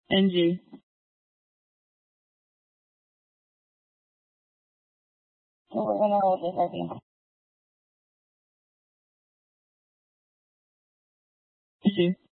NG. So we're gonna hold this, I think. NG.